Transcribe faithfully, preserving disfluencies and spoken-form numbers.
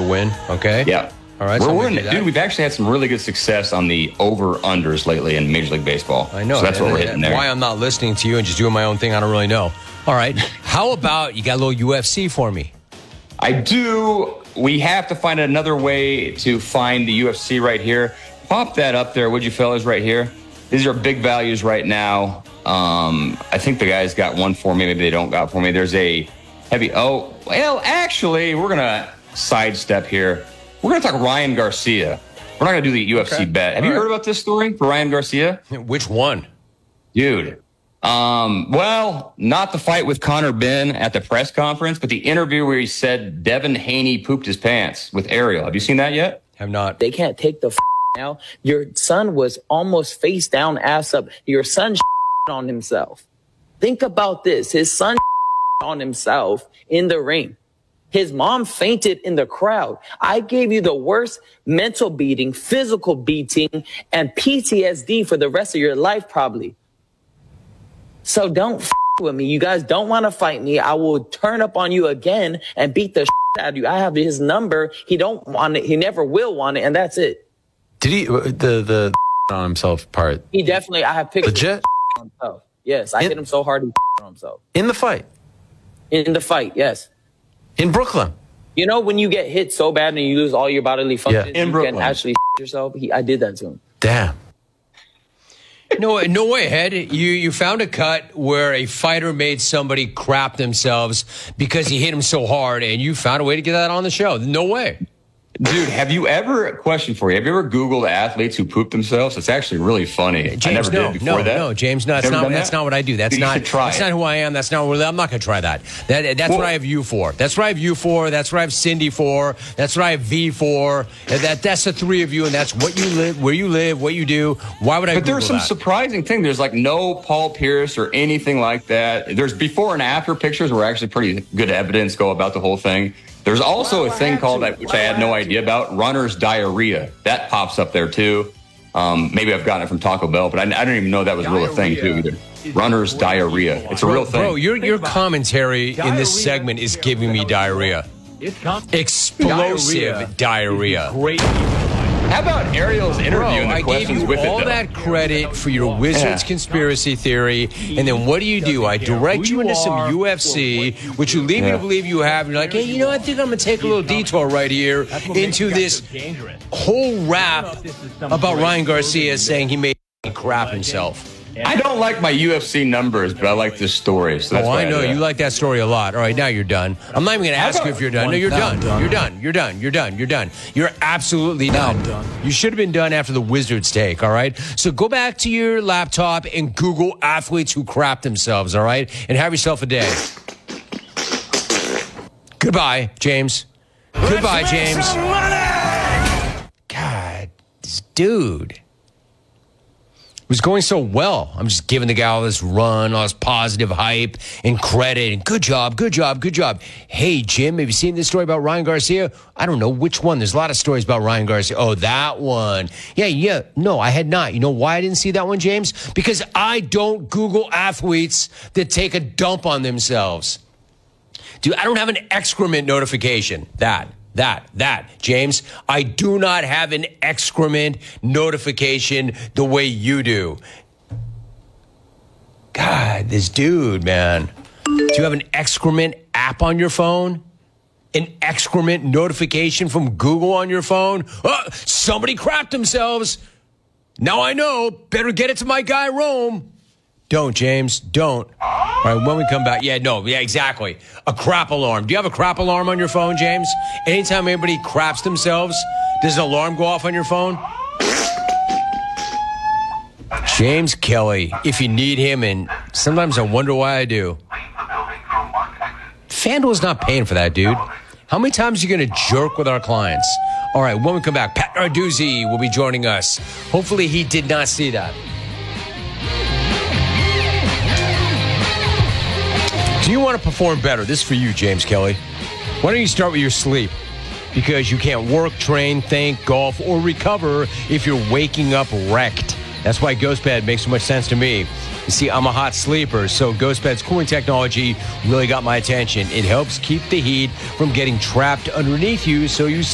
win. Okay. Yeah. All right. We're so winning, dude. We've actually had some really good success on the over-unders lately in Major League Baseball. I know. So that's and, what we're and, hitting there. Why I'm not listening to you and just doing my own thing, I don't really know. All right. How about you got a little U F C for me? I do. We have to find another way to find the U F C right here. Pop that up there, would you fellas, right here? These are big values right now. Um, I think the guys got one for me. Maybe they don't got for me. There's a heavy. Oh, well, actually, we're going to sidestep here. We're going to talk Ryan Garcia. We're not going to do the U F C Okay. bet. Have All you right. heard about this story for Ryan Garcia? Which one? Dude. Um, well, not the fight with Conor Benn at the press conference, but the interview where he said Devin Haney pooped his pants with Ariel. Have you seen that yet? Have not. They can't take the f- now. Your son was almost face down, ass up. Your son on himself. Think about this. His son on himself in the ring. His mom fainted in the crowd. I gave you the worst mental beating, physical beating, and P T S D for the rest of your life, probably. So don't f- with me. You guys don't want to fight me. I will turn up on you again and beat the shit out of you. I have his number. He don't want it. He never will want it, and that's it. Did he the the on himself part? He definitely. I have pictures Legit on himself. Yes, I In- hit him so hard he on himself in the fight in the fight. Yes. in Brooklyn. You know when you get hit so bad and you lose all your bodily functions, in you Brooklyn. can actually yourself. He, I did that to him. Damn. No, no way, Head. You you found a cut where a fighter made somebody crap themselves because he hit him so hard, and you found a way to get that on the show. No way. Dude, have you ever, question for you, have you ever Googled athletes who poop themselves? It's actually really funny. James, I never no, did before no, that. no, James, no, that's Never not done that's that? not what I do. That's Dude, you not should try that's it. not who I am. That's not what I'm not going to try that. That that's Well- what I have you for. That's what I have you for. That's what I have Cindy for. That's what I have V for. And that that's the three of you, and that's what you live, where you live, what you do. Why would I? But there's Google some that? surprising thing. There's like no Paul Pierce or anything like that. There's before and after pictures where actually pretty good evidence go about the whole thing. There's also a thing called, which I had no idea about, runner's diarrhea. That pops up there too. Um, maybe I've gotten it from Taco Bell, but I, I didn't even know that was really a thing too either. Runner's diarrhea. It's a real thing. Bro, your your commentary in this segment is giving me diarrhea. Explosive diarrhea. Great. How about Ariel's interview Bro, and the I gave questions you with all it, though? that credit for your Wizards Yeah. conspiracy theory, and then what do you do? I direct you into some U F C, which you lead me to Yeah. believe you have. And you're like, hey, you know, I think I'm going to take a little detour right here into this whole rap about Ryan Garcia saying he made crap himself. I don't like my U F C numbers, but I like this story. So that's Oh, why I know. do You that. like that story a lot. All right, now you're done. I'm not even going to ask you if you're done. No, you're Now done. I'm done. You're done. You're done. You're done. You're done. You're absolutely Now done. I'm done. You should have been done after the Wizards take, all right? So go back to your laptop and Google athletes who crap themselves, all right? And have yourself a day. Goodbye, James. Goodbye, James. God, this dude. It was going so well. I'm just giving the guy all this run, all this positive hype and credit, and good job, good job, good job. Hey, Jim, have you seen this story about Ryan Garcia? I don't know which one. There's a lot of stories about Ryan Garcia. Oh, that one. Yeah, yeah. No, I had not. You know why I didn't see that one, James? Because I don't Google athletes that take a dump on themselves. Dude, I don't have an excrement notification. That. That, that, James, I do not have an excrement notification the way you do. God, this dude, man. Do you have an excrement app on your phone? An excrement notification from Google on your phone? Oh, somebody crapped themselves. Now I know. Better get it to my guy, Rome. Don't, James. Don't. All right, when we come back. Yeah, no. Yeah, exactly. A crap alarm. Do you have a crap alarm on your phone, James? Anytime anybody craps themselves, does an alarm go off on your phone? James Kelly, if you need him, and sometimes I wonder why I do. FanDuel's not paying for that, dude. How many times are you going to jerk with our clients? All right, when we come back, Pat Narduzzi will be joining us. Hopefully he did not see that. Do you want to perform better? This is for you, James Kelly. Why don't you start with your sleep? Because you can't work, train, think, golf, or recover if you're waking up wrecked. That's why GhostBed makes so much sense to me. You see, I'm a hot sleeper, so GhostBed's cooling technology really got my attention. It helps keep the heat from getting trapped underneath you so you